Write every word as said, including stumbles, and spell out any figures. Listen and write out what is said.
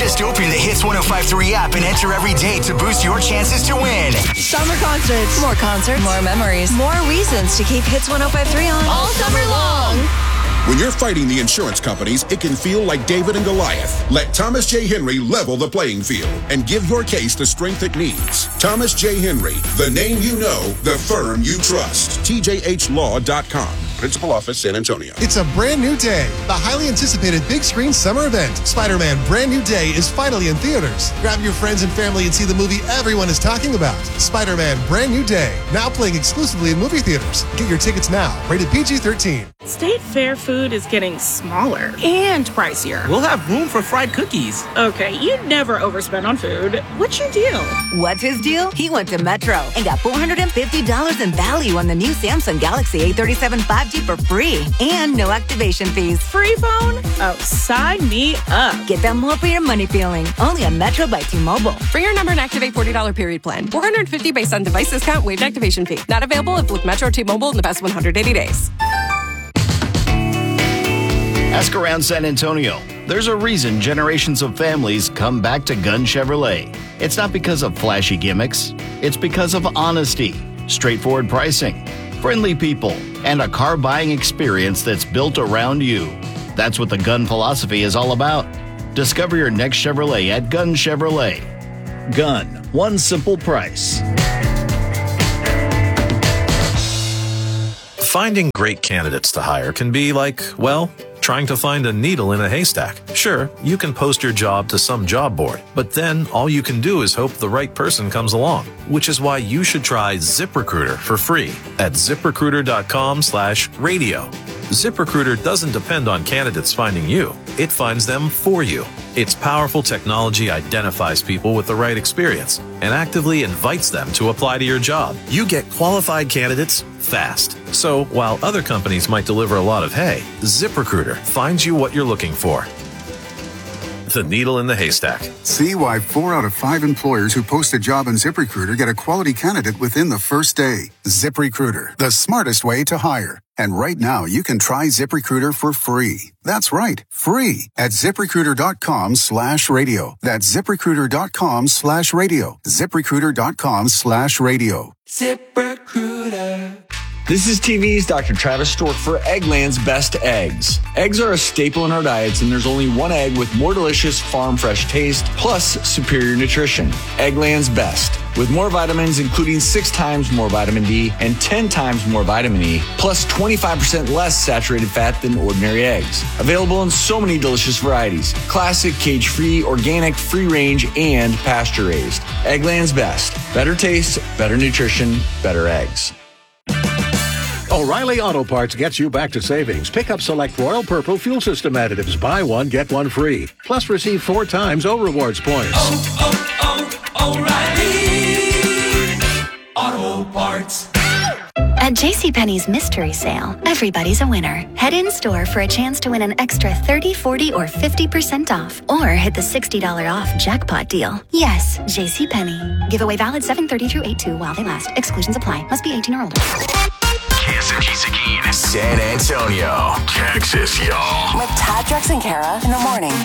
Just open the Hits one oh five point three app and enter every day to boost your chances to win. Summer concerts. More concerts. More memories. More reasons to keep Hits one oh five point three on. All summer long. When you're fighting the insurance companies, it can feel like David and Goliath. Let Thomas J. Henry level the playing field and give your case the strength it needs. Thomas J. Henry, the name you know, the firm you trust. T J H law dot com. Principal Office, San Antonio. It's a brand new day. The highly anticipated big screen summer event, Spider-Man Brand New Day, is finally in theaters. Grab your friends and family and see the movie everyone is talking about. Spider-Man Brand New Day, now playing exclusively in movie theaters. Get your tickets now. Rated P G thirteen. State Fair food is getting smaller and pricier. We'll have room for fried cookies. Okay, you never overspend on food. What's your deal? What's his deal? He went to Metro and got four hundred fifty dollars in value on the new Samsung Galaxy A thirty-seven five G for free and no activation fees. Free phone? Oh, sign me up. Get that more for your money feeling. Only on Metro by T-Mobile. For your number and activate forty dollars period plan. four hundred fifty dollars based on device discount, waived activation fee. Not available if with Metro T-Mobile in the past one hundred eighty days. Ask around San Antonio. There's a reason generations of families come back to Gunn Chevrolet. It's not because of flashy gimmicks. It's because of honesty, straightforward pricing, friendly people, and a car buying experience that's built around you. That's what the Gunn philosophy is all about. Discover your next Chevrolet at Gunn Chevrolet. Gunn, one simple price. Finding great candidates to hire can be like, well, trying to find a needle in a haystack. Sure, you can post your job to some job board, but then all you can do is hope the right person comes along, which is why you should try ZipRecruiter for free at ZipRecruiter.com slash radio. ZipRecruiter doesn't depend on candidates finding you. It finds them for you. Its powerful technology identifies people with the right experience and actively invites them to apply to your job. You get qualified candidates fast. So while other companies might deliver a lot of hay, ZipRecruiter finds you what you're looking for. The needle in the haystack. See why four out of five employers who post a job on ZipRecruiter get a quality candidate within the first day. ZipRecruiter, the smartest way to hire. And right now, you can try ZipRecruiter for free. That's right, free at ZipRecruiter.com slash radio. That's ZipRecruiter.com slash radio. ZipRecruiter.com slash radio. ZipRecruiter. This is T V's Doctor Travis Stork for Eggland's Best Eggs. Eggs are a staple in our diets, and there's only one egg with more delicious farm fresh taste, plus superior nutrition. Eggland's Best. With more vitamins, including six times more vitamin D and ten times more vitamin E, plus twenty-five percent less saturated fat than ordinary eggs. Available in so many delicious varieties. Classic, cage-free, organic, free-range, and pasture-raised. Eggland's Best. Better taste, better nutrition, better eggs. O'Reilly Auto Parts gets you back to savings. Pick up select Royal Purple fuel system additives. Buy one, get one free. Plus receive four times O Rewards points. Oh, oh, oh, O'Reilly Auto Parts. At JCPenney's Mystery Sale, everybody's a winner. Head in store for a chance to win an extra thirty, forty, or fifty percent off. Or hit the sixty dollars off jackpot deal. Yes, JCPenney. Giveaway valid seven thirty through eight two while they last. Exclusions apply. Must be eighteen or older. Kansas City, San Antonio, Texas, y'all. With Tad, Drex, and Kara in the morning.